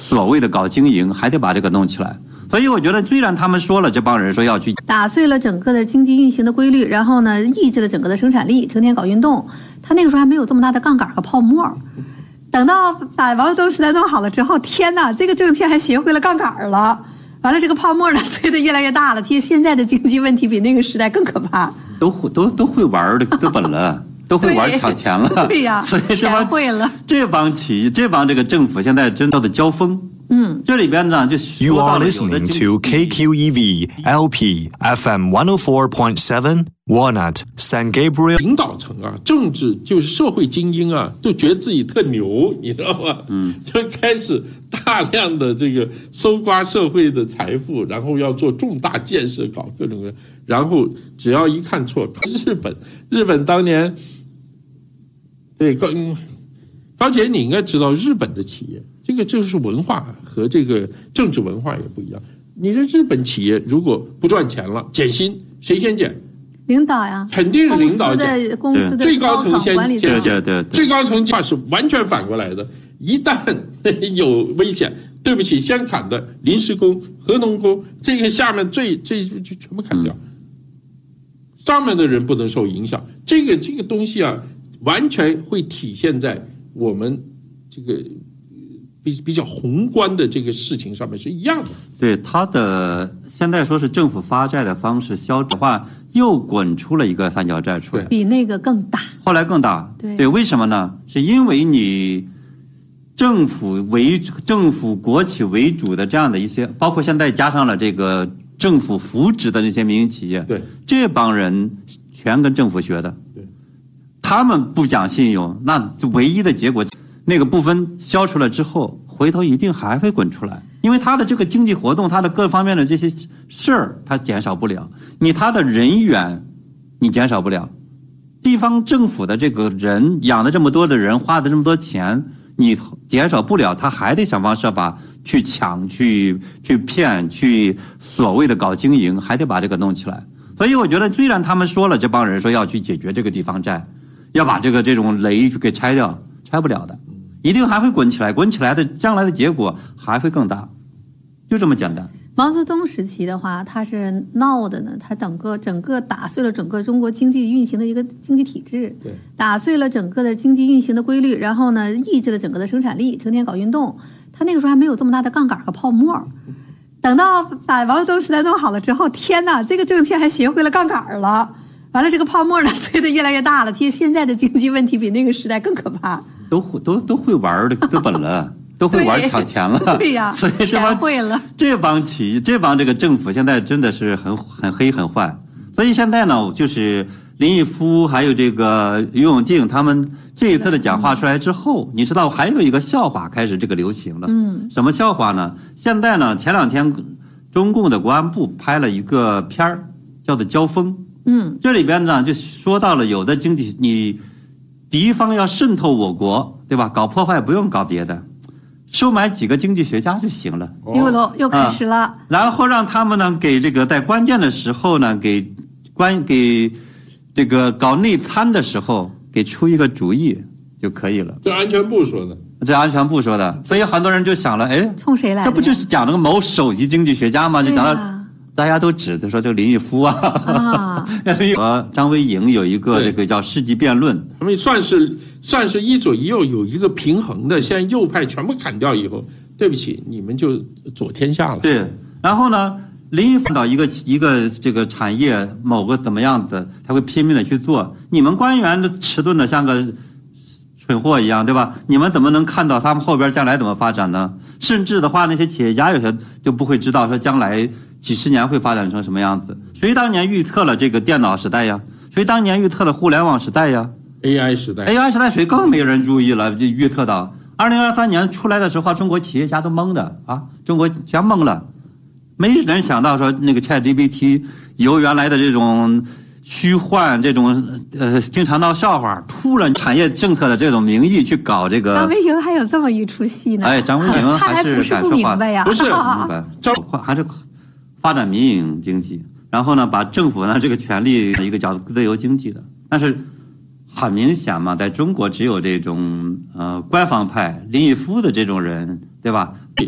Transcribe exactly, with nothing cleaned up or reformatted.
所谓的搞经营，还得把这个弄起来。所以我觉得，虽然他们说了，这帮人说要去打碎了整个的经济运行的规律，然后呢，抑制了整个的生产力，成天搞运动。他那个时候还没有这么大的杠杆和泡沫。等到把毛泽东时代弄好了之后，天哪，这个证券还学会了杠杆了。完了，这个泡沫呢，碎得越来越大了。其实现在的经济问题比那个时代更可怕。 都会都都会玩的资本了。都会玩抢钱了， 对呀， 所以这帮会了。 这帮企业，这帮这个政府现在真到的交锋。 嗯， 这里边呢就说到了有的 You are listening to K Q E V L P F M one oh four point seven Walnut San Gabriel。 领导层啊，政治就是社会精英啊，都觉得自己特牛，你知道吗？嗯，就开始大量的这个搜刮社会的财富，然后要做重大建设，搞各种各，然后只要一看错，日本，日本当年。对高高姐，你应该知道日本的企业，这个就是文化和这个政治文化也不一样。你说日本企业如果不赚钱了，减薪，谁先减？ 领导呀， 肯定是领导减。 公司的最高层先减， 对对对， 最高层话是完全反过来的。一旦有危险，对不起，先砍的临时工、合同工，这个下面最最就全部砍掉，上面的人不能受影响。这个这个东西啊。完全会体现在我们这个比比较宏观的这个事情上面是一样的。 对他的现在说是政府发债的方式消的话，又滚出了一个三角债出来， 比那个更大。 后来更大， 对对，为什么呢？是因为你政府为政府国企为主的这样的一些，包括现在加上了这个政府扶植的那些民营企业， 对， 这帮人全跟政府学的。他们不讲信用，那唯一的结果，那个部分消除了之后，回头一定还会滚出来，因为他的这个经济活动，他的各方面的这些事儿，他减少不了，你他的人员，你减少不了，地方政府的这个人养的这么多的人，花的这么多钱，你减少不了，他还得想方设法去抢、去去骗、去所谓的搞经营，还得把这个弄起来。所以我觉得，虽然他们说了，这帮人说要去解决这个地方债。要把这个这种雷给拆掉，拆不了的，一定还会滚起来，滚起来的将来的结果还会更大，就这么简单。 毛泽东时期的话，他是闹的呢，他整个整个打碎了整个中国经济运行的一个经济体制， 对， 打碎了整个的经济运行的规律，然后呢，抑制了整个的生产力，成天搞运动。他那个时候还没有这么大的杠杆和泡沫。等到把毛泽东时代弄好了之后，天哪，这个证券还学会了杠杆了。完了，这个泡沫呢，碎得越来越大了。其实现在的经济问题比那个时代更可怕。 都会都都会玩的资本了，都会玩抢钱了。 对呀， 所以这帮会了。 这帮企业，这帮这个政府现在真的是很很黑很坏。所以现在呢，就是林毅夫还有这个于永定他们这一次的讲话出来之后，你知道还有一个笑话开始这个流行了。 嗯。 什么笑话呢？现在呢，前两天中共的国安部拍了一个片儿，叫做《交锋》。 嗯， 这里边呢就说到了有的经济，你敌方要渗透我国，对吧？搞破坏不用搞别的，收买几个经济学家就行了。 又都又开始了、啊， 然后让他们呢给这个在关键的时候呢，给关给这个搞内参的时候，给出一个主意就可以了。 这安全部说的， 这安全部说的，所以很多人就想了，哎， 冲谁来？ 这不就是讲那个某首席经济学家吗？就讲到。大家都指着说这个林毅夫啊， 啊和张维迎有一个这个叫世纪辩论， 他们算是算是一左一右有一个平衡的。现在右派全部砍掉以后，对不起，你们就左天下了。 对，然后呢，林毅夫到一个一个这个产业某个怎么样子，他会拼命的去做。你们官员的迟钝的像个蠢货一样，对吧？你们怎么能看到他们后边将来怎么发展呢？甚至的话，那些企业家有些就不会知道说将来。几十年会发展成什么样子？谁当年预测了这个电脑时代呀？谁当年预测了互联网时代呀 ？A I 时代 ，A I 时代谁更没人注意了？就预测到二零二三年出来的时候，中国企业家都懵的啊，中国全懵了，没人想到说那个 ChatGPT 由原来的这种虚幻、这种呃经常闹笑话，突然产业政策的这种名义去搞这个。 张维迎还有这么一出戏呢？ 哎，张维迎还是不是不明白呀？ 不是， 明白，还是。发展民营经济，然后呢，把政府呢这个权力一个叫自由经济的，但是很明显嘛，在中国只有这种呃官方派林毅夫的这种人，对吧？